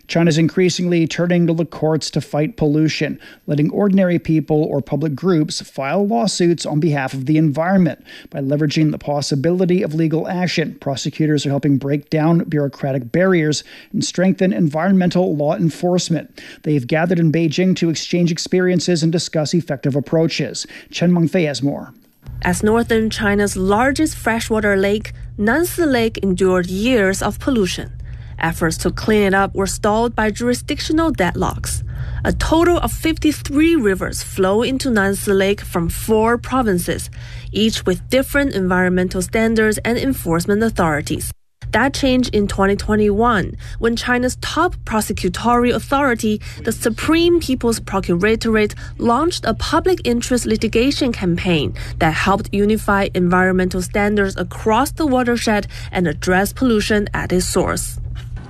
China's increasingly turning to the courts to fight pollution, letting ordinary people or public groups file lawsuits on behalf of the environment. By leveraging the possibility of legal action, prosecutors are helping break down bureaucratic barriers and strengthen environmental law enforcement. They've gathered in Beijing to exchange experiences and discuss effective approaches. Chen Mengfei has more. As northern China's largest freshwater lake, Nansi Lake endured years of pollution. Efforts to clean it up were stalled by jurisdictional deadlocks. A total of 53 rivers flow into Nansi Lake from 4 provinces, each with different environmental standards and enforcement authorities. That changed in 2021, when China's top prosecutorial authority, the Supreme People's Procuratorate, launched a public interest litigation campaign that helped unify environmental standards across the watershed and address pollution at its source.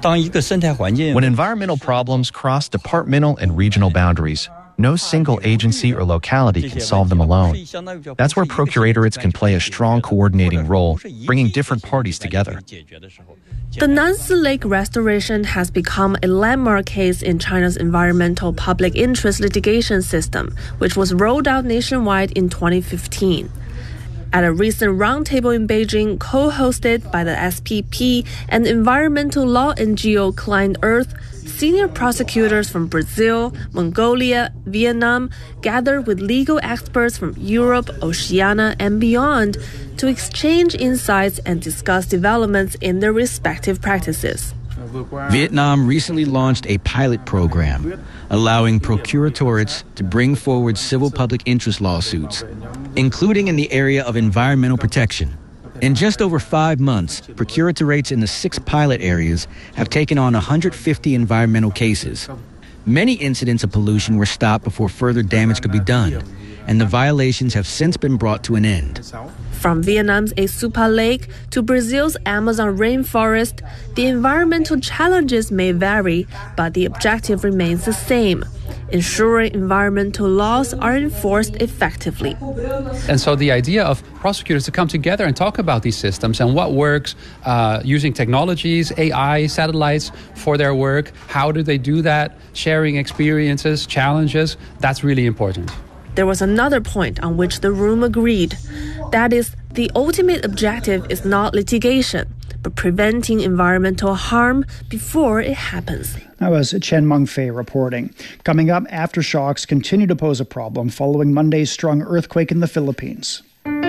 When environmental problems cross departmental and regional boundaries, no single agency or locality can solve them alone. That's where procuratorates can play a strong coordinating role, bringing different parties together. The Nansi Lake restoration has become a landmark case in China's environmental public interest litigation system, which was rolled out nationwide in 2015. At a recent roundtable in Beijing, co-hosted by the SPP and environmental law NGO Clean Earth, senior prosecutors from Brazil, Mongolia, Vietnam gathered with legal experts from Europe, Oceania, and beyond to exchange insights and discuss developments in their respective practices. Vietnam recently launched a pilot program allowing procuratorates to bring forward civil public interest lawsuits, including in the area of environmental protection. In just over 5 months, procuratorates in the 6 pilot areas have taken on 150 environmental cases. Many incidents of pollution were stopped before further damage could be done, and the violations have since been brought to an end. From Vietnam's Esupa Lake to Brazil's Amazon rainforest, the environmental challenges may vary, but the objective remains the same: ensuring environmental laws are enforced effectively. And so the idea of prosecutors to come together and talk about these systems and what works, using technologies, AI, satellites for their work, how do they do that, sharing experiences, challenges, that's really important. There was another point on which the room agreed. That is, the ultimate objective is not litigation, but preventing environmental harm before it happens. That was Chen Mengfei reporting. Coming up, aftershocks continue to pose a problem following Monday's strong earthquake in the Philippines.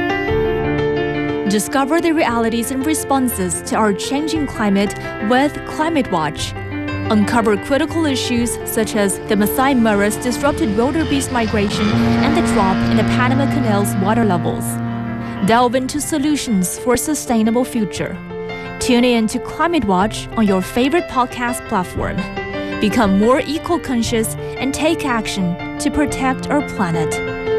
Discover the realities and responses to our changing climate with Climate Watch. Uncover critical issues such as the Masai Mara's disrupted wildebeest migration and the drop in the Panama Canal's water levels. Delve into solutions for a sustainable future. Tune in to Climate Watch on your favorite podcast platform. Become more eco-conscious and take action to protect our planet.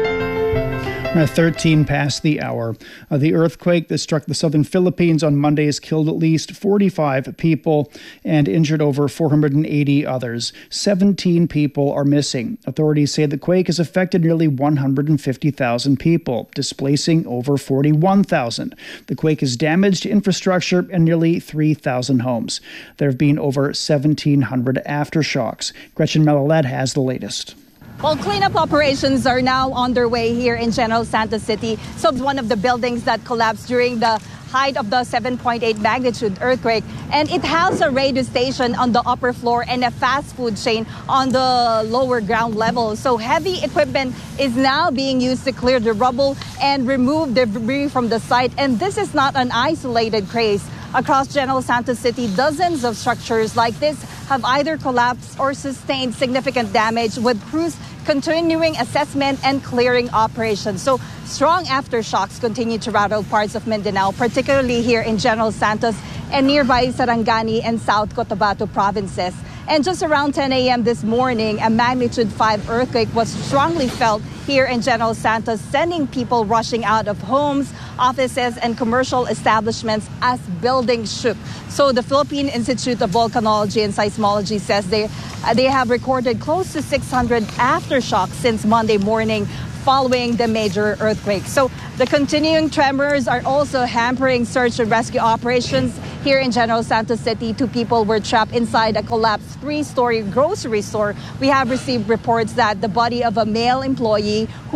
13 past the hour. The earthquake that struck the southern Philippines on Monday has killed at least 45 people and injured over 480 others. 17 people are missing. Authorities say the quake has affected nearly 150,000 people, displacing over 41,000. The quake has damaged infrastructure and nearly 3,000 homes. There have been over 1,700 aftershocks. Gretchen Malalet has the latest. Well, cleanup operations are now underway here in General Santos City. So one of the buildings that collapsed during the height of the 7.8 magnitude earthquake, and it has a radio station on the upper floor and a fast food chain on the lower ground level. So heavy equipment is now being used to clear the rubble and remove debris from the site. And this is not an isolated case. Across General Santos City, dozens of structures like this have either collapsed or sustained significant damage, with crews continuing assessment and clearing operations. So strong aftershocks continue to rattle parts of Mindanao, particularly here in General Santos and nearby Sarangani and South Cotabato provinces. And just around 10 a.m. this morning, a magnitude 5 earthquake was strongly felt here in General Santos, sending people rushing out of homes, offices, and commercial establishments as buildings shook. So the Philippine Institute of Volcanology and Seismology says they have recorded close to 600 aftershocks since Monday morning, following the major earthquake. So the continuing tremors are also hampering search and rescue operations here in General Santos City. 2 people were trapped inside a collapsed 3-story grocery store. We have received reports that the body of a male employee who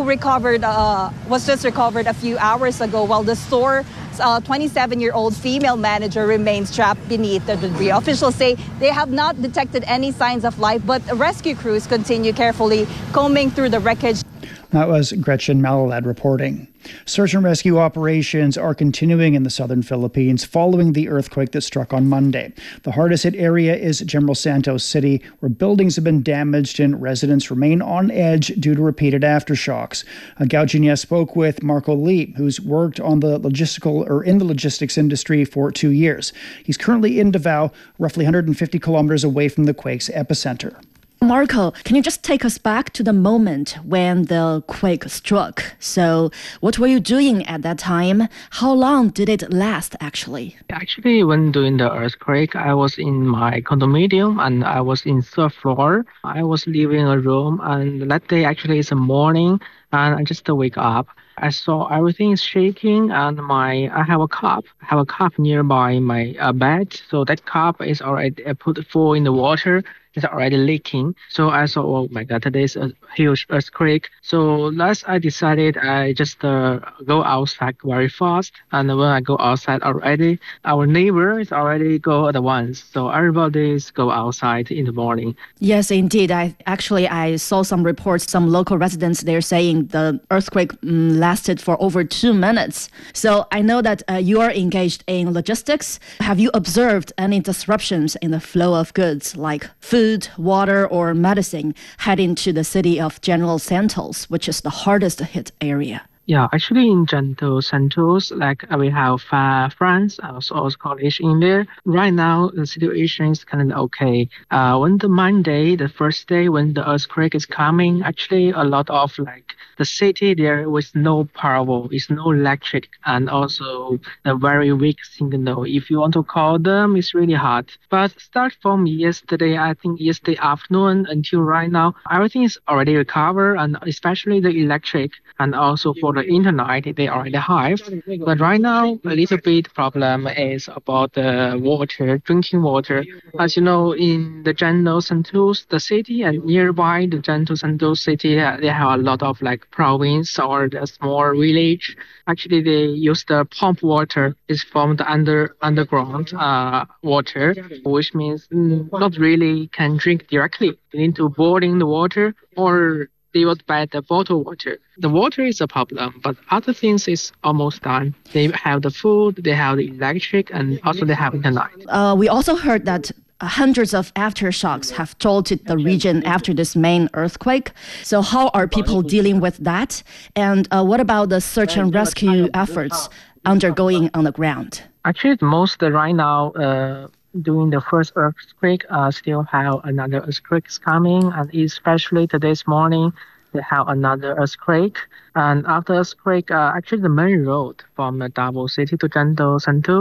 was just recovered a few hours ago, while the store's 27-year-old female manager remains trapped beneath the debris. Officials say they have not detected any signs of life, but rescue crews continue carefully combing through the wreckage. That was Gretchen Malalad reporting. Search and rescue operations are continuing in the southern Philippines following the earthquake that struck on Monday. The hardest hit area is General Santos City, where buildings have been damaged and residents remain on edge due to repeated aftershocks. Gao Jinya spoke with Marco Lee, who's worked on in the logistics industry for 2 years. He's currently in Davao, roughly 150 kilometers away from the quake's epicenter. Marco, can you just take us back to the moment when the quake struck? So what were you doing at that time? How long did it last, actually? Actually, when doing the earthquake, I was in my condominium and I was in 3rd floor. I was leaving a room, and that day actually is a morning, and I just wake up. I saw everything is shaking, and I have a cup nearby my bed. So that cup is already put full in the water. It's already leaking. So I thought, oh my God, today is a huge earthquake. So last I decided I just go outside very fast. And when I go outside already, our neighbor is already go at once. So everybody's go outside in the morning. Yes, indeed. I saw some reports, some local residents, they're saying the earthquake lasted for over 2 minutes. So I know that you are engaged in logistics. Have you observed any disruptions in the flow of goods like food, water, or medicine heading to the city of General Santos, which is the hardest hit area? Yeah, actually in General Santos, we have 5 friends, also college in there. Right now, the situation is kind of okay. When the Monday, the first day when the earthquake is coming, actually a lot of the city there was no power, it's no electric, and also a very weak signal. If you want to call them, it's really hard. But start from yesterday, I think yesterday afternoon until right now, everything is already recovered, and especially the electric and also for the internet, they already have. But right now, a little bit problem is about the water, drinking water. As you know, in the General Santos, the city and nearby the General Santos city, they have a lot of province or the small village. Actually, they use the pump water. It's from the underground water, which means not really can drink directly. You need to boiling the water or they would buy the bottled water. The water is a problem, but other things is almost done. They have the food, they have the electric, and also they have internet. We also heard that hundreds of aftershocks have jolted the region after this main earthquake. So how are people dealing with that? And what about the search and rescue efforts undergoing on the ground? Actually, most right now, during the first earthquake, still have another earthquake coming, and especially today's morning, they have another earthquake. And after earthquake, actually the main road from Davao City to General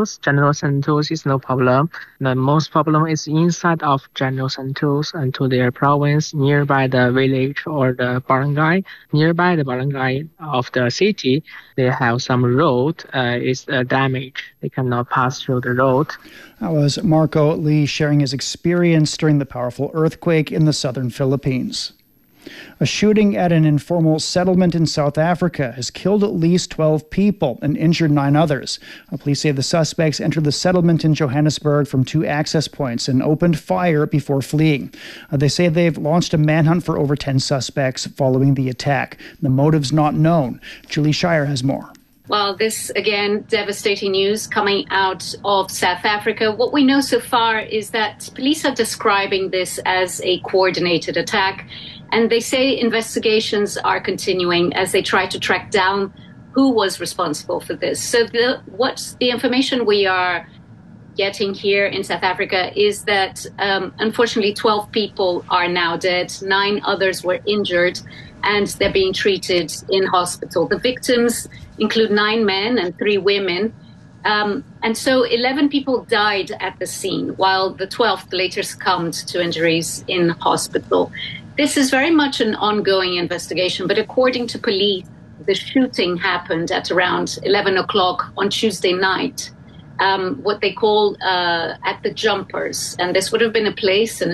Santos is no problem. The most problem is inside of General Santos and to their province, nearby the village or the barangay. Nearby the barangay of the city, they have some road is damaged. They cannot pass through the road. That was Marco Lee sharing his experience during the powerful earthquake in the southern Philippines. A shooting at an informal settlement in South Africa has killed at least 12 people and injured 9 others. Police say the suspects entered the settlement in Johannesburg from 2 access points and opened fire before fleeing. They say they've launched a manhunt for over 10 suspects following the attack. The motive's not known. Julie Shire has more. Well, this, again, devastating news coming out of South Africa. What we know so far is that police are describing this as a coordinated attack. And they say investigations are continuing as they try to track down who was responsible for this. So what's the information we are getting here in South Africa is that, unfortunately, 12 people are now dead. 9 others were injured, and they're being treated in hospital. The victims include 9 men and 3 women. And so 11 people died at the scene, while the 12th later succumbed to injuries in hospital. This is very much an ongoing investigation, but according to police, the shooting happened at around 11 o'clock on Tuesday night, what they call at the Jumpers. And this would have been a place in